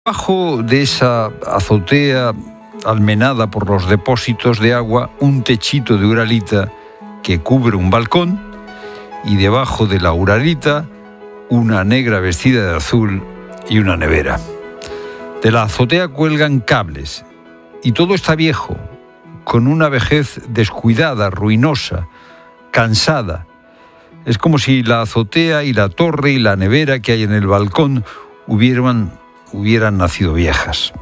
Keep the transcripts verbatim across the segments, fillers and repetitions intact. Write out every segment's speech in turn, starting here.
Debajo de esa azotea almenada por los depósitos de agua, un techito de uralita que cubre un balcón, y debajo de la uralita una negra vestida de azul y una nevera. De la azotea cuelgan cables y todo está viejo, con una vejez descuidada, ruinosa, cansada. Es como si la azotea y la torre y la nevera que hay en el balcón hubieran hubieran nacido viejas.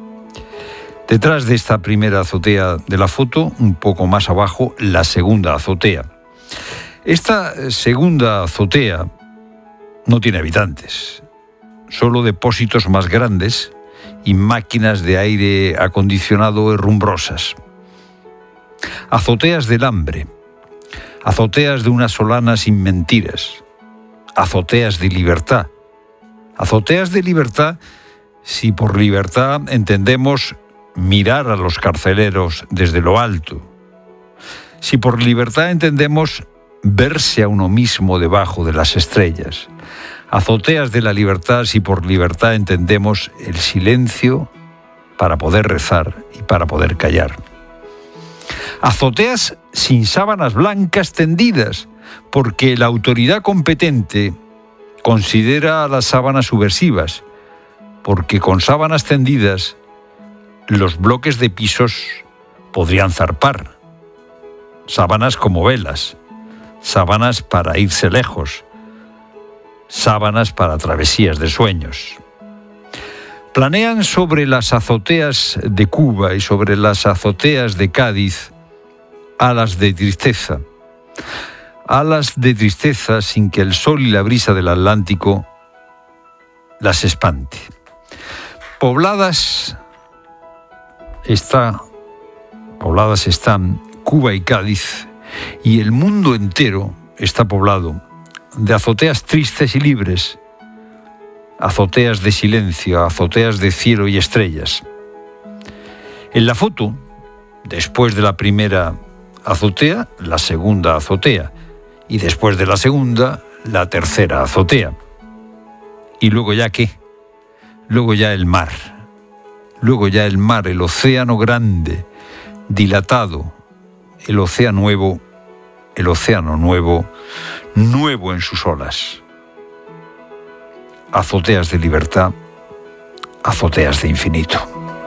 Detrás de esta primera azotea de la foto, un poco más abajo, la segunda azotea. Esta segunda azotea no tiene habitantes, solo depósitos más grandes y máquinas de aire acondicionado herrumbrosas. Azoteas del hambre, azoteas de una solana sin mentiras, azoteas de libertad. Azoteas de libertad, si por libertad entendemos mirar a los carceleros desde lo alto. Si por libertad entendemos verse a uno mismo debajo de las estrellas. Azoteas de la libertad, si por libertad entendemos el silencio para poder rezar y para poder callar. Azoteas sin sábanas blancas tendidas, porque la autoridad competente considera a las sábanas subversivas, porque con sábanas tendidas los bloques de pisos podrían zarpar. Sábanas como velas, sábanas para irse lejos, sábanas para travesías de sueños. Planean sobre las azoteas de Cuba y sobre las azoteas de Cádiz alas de tristeza. Alas de tristeza sin que el sol y la brisa del Atlántico las espante. Pobladas está, pobladas están Cuba y Cádiz, y el mundo entero está poblado de azoteas tristes y libres, azoteas de silencio, azoteas de cielo y estrellas. En la foto, después de la primera azotea, la segunda azotea, y después de la segunda, la tercera azotea. Y luego ya qué, luego ya el mar, luego ya el mar, el océano grande, dilatado, el océano nuevo, el océano nuevo, nuevo en sus olas. Azoteas de libertad, azoteas de infinito.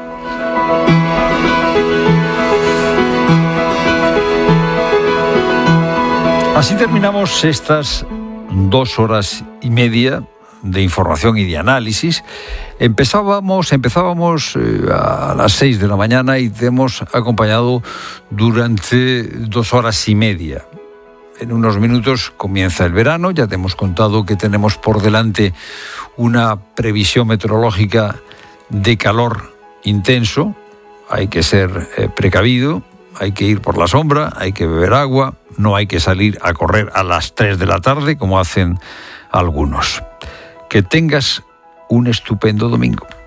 Así terminamos estas dos horas y media de información y de análisis. Empezábamos, empezábamos eh, a las seis de la mañana y te hemos acompañado durante dos horas y media. En unos minutos comienza el verano, ya te hemos contado que tenemos por delante una previsión meteorológica de calor intenso. Hay que ser eh, precavido, hay que ir por la sombra, hay que beber agua, no hay que salir a correr a las tres de la tarde como hacen algunos. Que tengas un estupendo domingo.